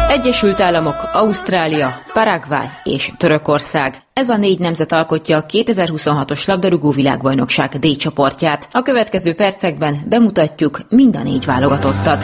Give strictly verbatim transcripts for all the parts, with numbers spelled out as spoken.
Egyesült Államok, Ausztrália, Paraguay és Törökország. Ez a négy nemzet alkotja a kétezer-huszonhatos labdarúgó világbajnokság D csoportját. A következő percekben bemutatjuk mind a négy válogatottat.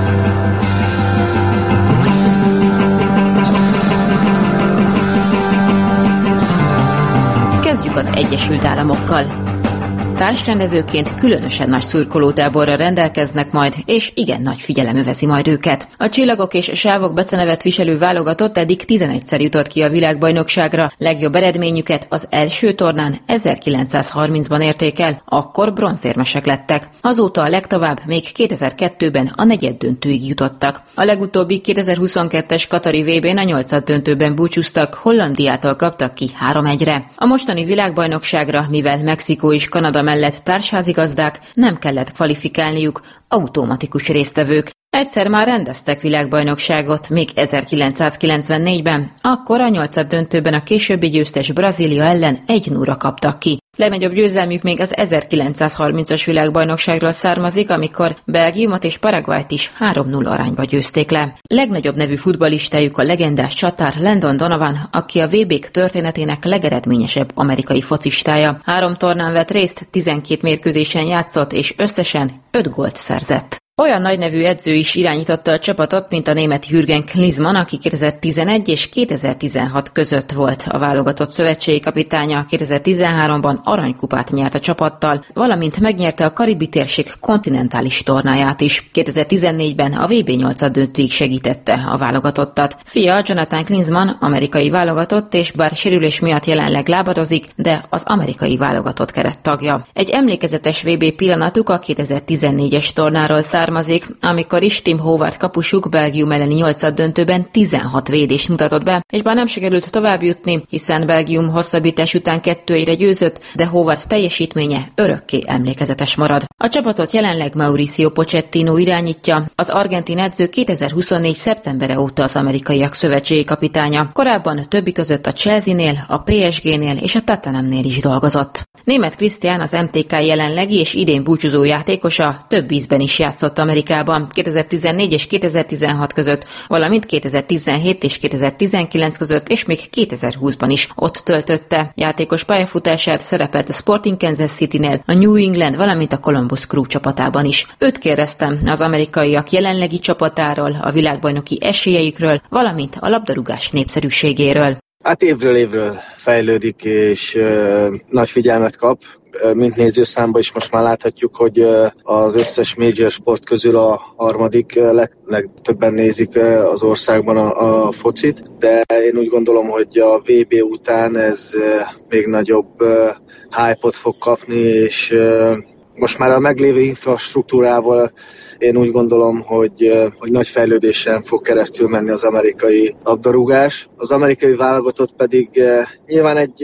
Kezdjük az Egyesült Államokkal. Társrendezőként különösen nagy szurkolótáborra rendelkeznek majd, és igen nagy figyelem övezi majd őket. A Csillagok és Sávok becenevet viselő válogatott eddig tizenegyszer jutott ki a világbajnokságra, legjobb eredményüket az első tornán ezerkilencszázharmincban érték el, akkor bronzérmesek lettek. Azóta a legtovább még kétezer-kettőben a negyeddöntőig jutottak. A legutóbbi kétezer-huszonkettes katari vé bén a nyolcaddöntőben búcsúztak, Hollandiától kaptak ki három egyre. A mostani világbajnokságra, mivel Mexikó és Kanada mellett társházigazdák, nem kellett kvalifikálniuk, automatikus résztvevők. Egyszer már rendeztek világbajnokságot, még ezerkilencszázkilencvennégyben, akkor a nyolcaddöntőben a későbbi győztes Brazília ellen egy nullra kaptak ki. Legnagyobb győzelmük még az ezerkilencszázharmincas világbajnokságról származik, amikor Belgiumot és Paraguayt is három null arányba győzték le. Legnagyobb nevű futballistájuk a legendás csatár Landon Donovan, aki a vé bék történetének legeredményesebb amerikai focistája. Három tornán vett részt, tizenkét mérkőzésen játszott és összesen öt gólt szerzett. Olyan nagynevű edző is irányította a csapatot, mint a német Jürgen Klinsmann, aki kétezer-tizenegy és kétezer-tizenhat között volt a válogatott szövetségi kapitánya. kétezer-tizenháromban aranykupát nyert a csapattal, valamint megnyerte a karibi térség kontinentális tornáját is. kétezer-tizennégyben a vé bé nyolcaddöntőig segítette a válogatottat. Fia Jonathan Klinsmann amerikai válogatott, és bár sérülés miatt jelenleg lábadozik, de az amerikai válogatott kerettagja. Egy emlékezetes vé bé pillanatuk a kétezer-tizennégyes tornáról származik, amikor is Tim Howard kapusuk Belgium elleni nyolcaddöntőben tizenhat védést mutatott be, és bár nem sikerült tovább jutni, hiszen Belgium hosszabbítás után kettő egyre győzött, de Howard teljesítménye örökké emlékezetes marad. A csapatot jelenleg Mauricio Pochettino irányítja, az argentin edző kétezer-huszonnégy szeptembere óta az amerikaiak szövetségi kapitánya. Korábban többi között a Chelsea-nél, a pé es génél és a Tottenhamnél is dolgozott. Németh Krisztián, az em té ká jelenlegi és idén búcsúzó játékosa, több ízben is játszott Amerikában, kétezer-tizennégy és kétezer-tizenhat között, valamint kétezer-tizenhét és kétezer-tizenkilenc között, és még kétezer-húszban is ott töltötte. Játékos pályafutását szerepelt a Sporting Kansas Citynél, a New England, valamint a Columbus Crew csapatában is. Őt kérdeztem az amerikaiak jelenlegi csapatáról, a világbajnoki esélyeikről, valamint a labdarúgás népszerűségéről. Hát évről évről fejlődik, és uh, nagy figyelmet kap. Mint nézőszámban is most már láthatjuk, hogy az összes major sport közül a harmadik leg, legtöbben nézik az országban a, a focit, de én úgy gondolom, hogy a vé bé után ez még nagyobb hype-ot fog kapni, és most már a meglévő infrastruktúrával én úgy gondolom, hogy, hogy nagy fejlődésen fog keresztül menni az amerikai labdarúgás. Az amerikai válogatott pedig nyilván egy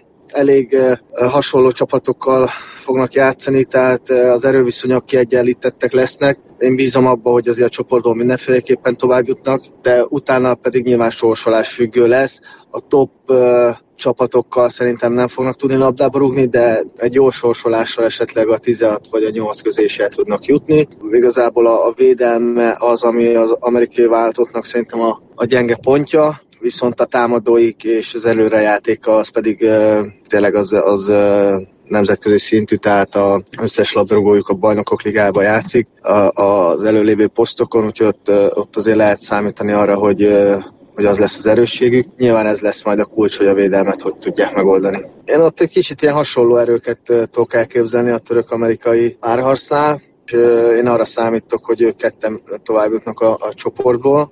elég hasonló csapatokkal fognak játszani, tehát az erőviszonyok kiegyenlítettek lesznek. Én bízom abba, hogy azért a csoportból mindenféleképpen tovább jutnak, de utána pedig nyilván sorsolás függő lesz. A top csapatokkal szerintem nem fognak tudni labdába rúgni, de egy jó sorsolással esetleg a tizenhat vagy a nyolc közé is el tudnak jutni. Igazából a, a védelme az, ami az amerikai válogatottnak szerintem a, a gyenge pontja, viszont a támadóik és az előrejátéka az pedig uh, tényleg az, az uh, nemzetközi szintű, tehát az összes labdarúgójuk a Bajnokok Ligájában játszik a, az előlévő posztokon, úgyhogy ott, uh, ott azért lehet számítani arra, hogy, uh, hogy az lesz az erősségük. Nyilván ez lesz majd a kulcs, hogy a védelmet hogy tudják megoldani. Én ott egy kicsit ilyen hasonló erőket uh, tudok elképzelni a török-amerikai párharcnál, és uh, én arra számítok, hogy ők ketten tovább jutnak a, a csoportból,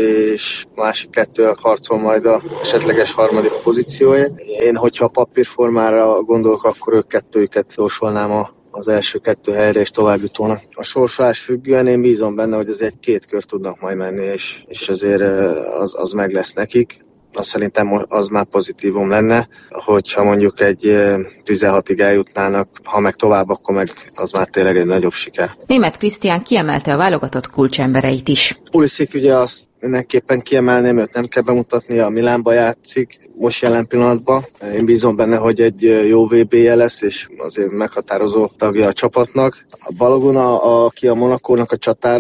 és másik kettő harcol majd a esetleges harmadik pozícióért. Én, hogyha a papírformára gondolok, akkor ők kettőjüket jósolnám a, az első kettő helyre, és tovább jutónak. A sorsolás függően én bízom benne, hogy azért két kör tudnak majd menni, és, és azért az, az meg lesz nekik. Azt szerintem az már pozitívum lenne, hogyha mondjuk egy tizenhatig eljutnának, ha meg tovább, akkor meg az már tényleg egy nagyobb siker. Németh Krisztián kiemelte a válogatott kulcsembereit is. Pulisic ugye azt mindenképpen kiemelném, őt nem kell bemutatni, a Milánba játszik most jelen pillanatban. Én bízom benne, hogy egy jó vé bé-je lesz, és azért meghatározó tagja a csapatnak. A Balogun, a, aki a Monakónak a csatára,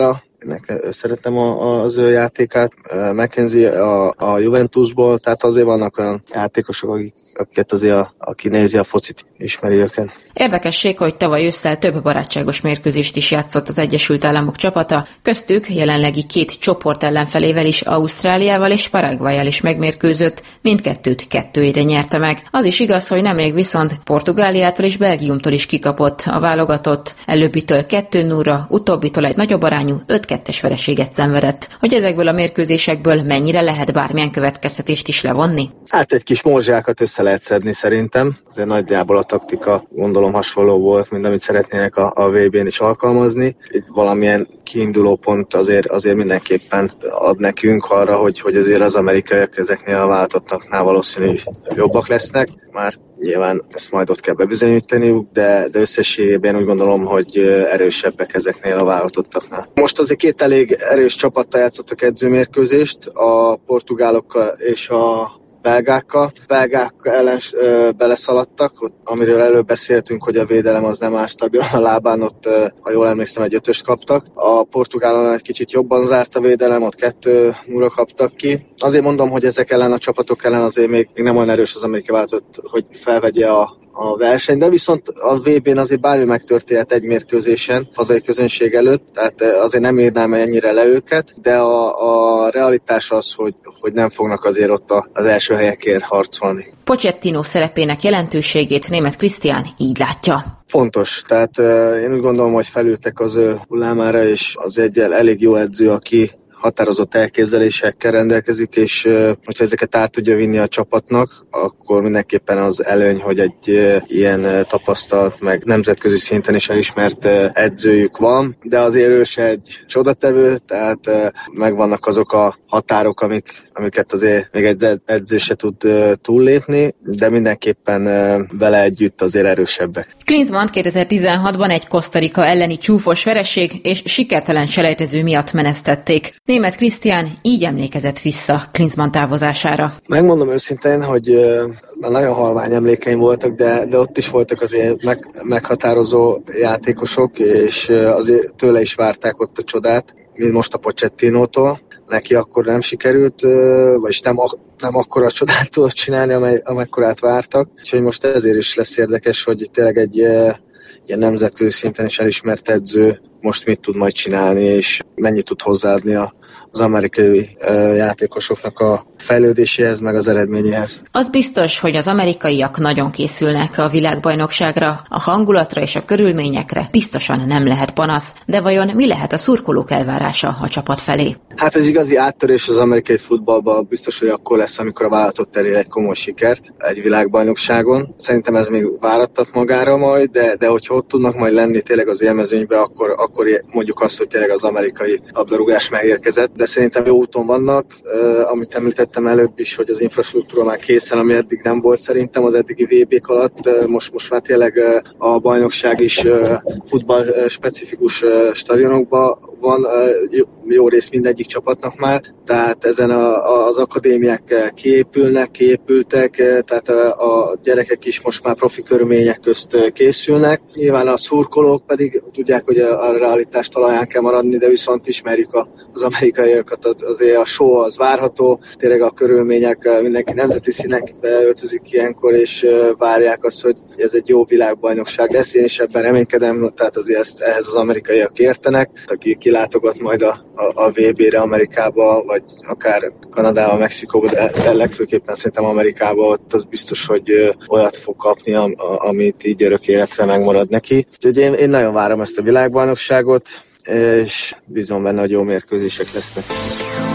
szeretem a, az ő játékát. McKenzie a, a Juventusból, tehát azért vannak olyan játékosok, akik, akiket azért a, aki nézi a focit, ismeri őket. Érdekesség, hogy tavaly ősszel több barátságos mérkőzést is játszott az Egyesült Államok csapata, köztük jelenlegi két csoport ellenfelével is, Ausztráliával és Paraguayjal is megmérkőzött, mindkettőt kettőre nyerte meg. Az is igaz, hogy nemrég viszont Portugáliától és Belgiumtól is kikapott a válogatott, előbbitől kettő nullra, utóbbitól egy nagyobb arányú öt kettes vereséget szenvedett. Hogy ezekből a mérkőzésekből mennyire lehet bármilyen következtetést is levonni? Hát egy kis morzsákat össze lehet szedni szerintem. Azért nagyjából a taktika gondolom hasonló volt, mint amit szeretnének a, a vé bén is alkalmazni. Egy valamilyen kiinduló pont azért, azért mindenképpen ad nekünk arra, hogy, hogy azért az amerikaiak ezeknél a váltottaknál valószínű jobbak lesznek. Már nyilván ezt majd ott kell bebizonyítaniuk, de, de összességében úgy gondolom, hogy erősebbek ezeknél a válogatottaknál. Most azért két elég erős csapattal játszottak edzőmérkőzést, a portugálokkal és a belgákkal. Belgák ellen ö, beleszaladtak, ott, amiről előbb beszéltünk, hogy a védelem az nem áll stabil a lábán, ott, ö, ha jól emlékszem, egy ötöst kaptak. A portugálon egy kicsit jobban zárt a védelem, ott kettő nulla kaptak ki. Azért mondom, hogy ezek ellen a csapatok ellen azért még, még nem olyan erős az amerikai válogatott, hogy felvegye a a verseny, de viszont a vé bén azért bármi megtörténhet egy mérkőzésen hazai közönség előtt, tehát azért nem írnám ennyire le őket, de a, a realitás az, hogy, hogy nem fognak azért ott az első helyekért harcolni. Pochettino szerepének jelentőségét Németh Krisztián így látja. Fontos, tehát uh, én úgy gondolom, hogy felültek az ő hullámára, és az egy elég jó edző, aki határozott elképzelésekkel rendelkezik, és uh, hogyha ezeket át tudja vinni a csapatnak, akkor mindenképpen az előny, hogy egy uh, ilyen uh, tapasztalt, meg nemzetközi szinten is elismert uh, edzőjük van, de azért ő se egy csodatevő, tehát uh, megvannak azok a határok, amik, amiket azért még egy edző se tud uh, túllépni, de mindenképpen uh, vele együtt azért erősebbek. Klinsmann kétezer-tizenhatban egy Costa Rica elleni csúfos vereség és sikertelen selejtező miatt menesztették. Németh Krisztián így emlékezett vissza Klinsmann távozására. Megmondom őszintén, hogy uh, nagyon halvány emlékeim voltak, de, de ott is voltak azért meg, meghatározó játékosok, és uh, azért tőle is várták ott a csodát, mint most a Pochettinótól. Neki akkor nem sikerült, vagyis nem, nem akkora csodát tudott csinálni, amely, amekkorát vártak. Úgyhogy most ezért is lesz érdekes, hogy tényleg egy ilyen nemzetközi szinten is elismert edző most mit tud majd csinálni, és mennyit tud hozzáadni a az amerikai uh, játékosoknak a fejlődéséhez, meg az eredményéhez. Az biztos, hogy az amerikaiak nagyon készülnek a világbajnokságra, a hangulatra és a körülményekre biztosan nem lehet panasz, de vajon mi lehet a szurkolók elvárása a csapat felé? Hát ez igazi áttörés az amerikai futballban biztos, hogy akkor lesz, amikor a vállalatot elér egy komoly sikert egy világbajnokságon. Szerintem ez még várattat magára majd, de, de hogyha ott tudnak majd lenni tényleg az élmezőnybe, akkor, akkor mondjuk azt, hogy tényleg az amerikai labdarúgás megérkezett. De szerintem jó úton vannak, uh, amit említettem előbb is, hogy az infrastruktúra már készen, ami eddig nem volt szerintem az eddigi vé bék alatt. Uh, most, most már tényleg uh, a bajnokság is uh, futball uh, specifikus uh, stadionokban van, uh, jó, jó rész mindegyik csapatnak már, tehát ezen a, a, az akadémiák kiépülnek, kiépültek, tehát a, a gyerekek is most már profi körülmények közt készülnek. Nyilván a szurkolók pedig tudják, hogy a, a realitás talaján kell maradni, de viszont ismerjük a, az amerikaiakat, azért a show az várható, tényleg a körülmények, mindenki nemzeti színekbe öltözik ilyenkor, és várják azt, hogy ez egy jó világbajnokság lesz. Én is ebben reménykedem, tehát azért ezt, ehhez az amerikaiak értenek, aki kilátogat majd a, a, a vé bére Amerikába, vagy akár Kanadába, Mexikóba, de, de legfőképpen szerintem Amerikába, ott az biztos, hogy ö, olyat fog kapni, am, a, amit így örök életre megmarad neki. Úgyhogy én, én nagyon várom ezt a világbajnokságot, és bízom benne, hogy jó mérkőzések lesznek.